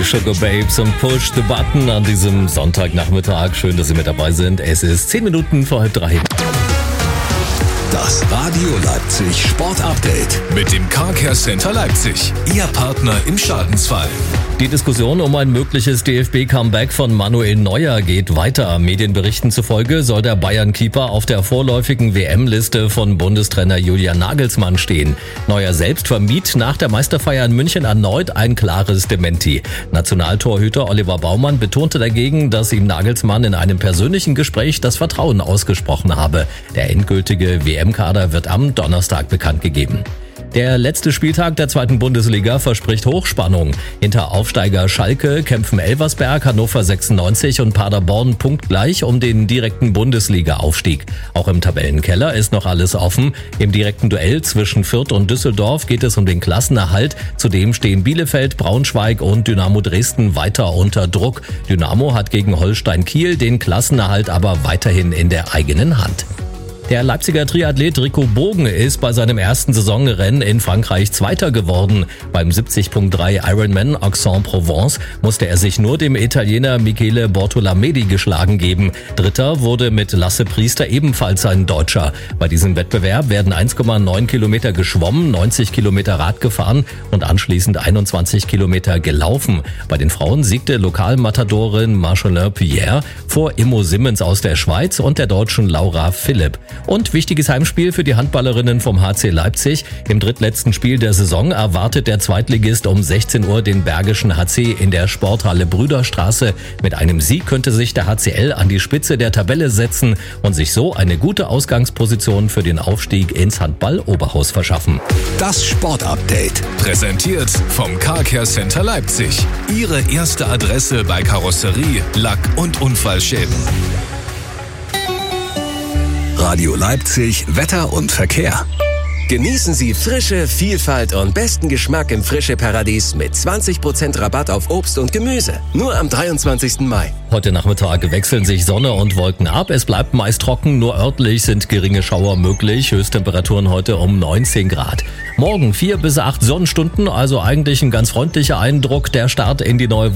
Sugar Babes und Push the Button an diesem Sonntagnachmittag. Schön, dass Sie mit dabei sind. Es ist 10 Minuten vor 2:30. Das Radio Leipzig Sport Update mit dem Car Care Center Leipzig. Ihr Partner im Schadensfall. Die Diskussion um ein mögliches DFB-Comeback von Manuel Neuer geht weiter. Medienberichten zufolge soll der Bayern-Keeper auf der vorläufigen WM-Liste von Bundestrainer Julian Nagelsmann stehen. Neuer selbst vermied nach der Meisterfeier in München erneut ein klares Dementi. Nationaltorhüter Oliver Baumann betonte dagegen, dass ihm Nagelsmann in einem persönlichen Gespräch das Vertrauen ausgesprochen habe. Der endgültige WM-Kader wird am Donnerstag bekannt gegeben. Der letzte Spieltag der 2. Bundesliga verspricht Hochspannung. Hinter Aufsteiger Schalke kämpfen Elversberg, Hannover 96 und Paderborn punktgleich um den direkten Bundesliga-Aufstieg. Auch im Tabellenkeller ist noch alles offen. Im direkten Duell zwischen Fürth und Düsseldorf geht es um den Klassenerhalt. Zudem stehen Bielefeld, Braunschweig und Dynamo Dresden weiter unter Druck. Dynamo hat gegen Holstein Kiel den Klassenerhalt aber weiterhin in der eigenen Hand. Der Leipziger Triathlet Rico Bogen ist bei seinem ersten Saisonrennen in Frankreich Zweiter geworden. Beim 70.3 Ironman Aix-en-Provence musste er sich nur dem Italiener Michele Bortolamedi geschlagen geben. Dritter wurde mit Lasse Priester ebenfalls ein Deutscher. Bei diesem Wettbewerb werden 1,9 Kilometer geschwommen, 90 Kilometer Rad gefahren und anschließend 21 Kilometer gelaufen. Bei den Frauen siegte Lokalmatadorin Marcelin Pierre vor Immo Simmens aus der Schweiz und der Deutschen Laura Philipp. Und wichtiges Heimspiel für die Handballerinnen vom HC Leipzig. Im drittletzten Spiel der Saison erwartet der Zweitligist um 16 Uhr den Bergischen HC in der Sporthalle Brüderstraße. Mit einem Sieg könnte sich der HCL an die Spitze der Tabelle setzen und sich so eine gute Ausgangsposition für den Aufstieg ins Handball-Oberhaus verschaffen. Das Sport Update Präsentiert vom Car Care Center Leipzig. Ihre erste Adresse bei Karosserie, Lack- und Unfallschäden. Radio Leipzig Wetter und Verkehr. Genießen Sie Frische, Vielfalt und besten Geschmack im Frische-Paradies mit 20% Rabatt auf Obst und Gemüse. Nur am 23. Mai. Heute Nachmittag wechseln sich Sonne und Wolken ab. Es bleibt meist trocken, nur örtlich sind geringe Schauer möglich. Höchsttemperaturen heute um 19 Grad. Morgen 4 bis 8 Sonnenstunden, also eigentlich ein ganz freundlicher Eindruck. Der Start in die neue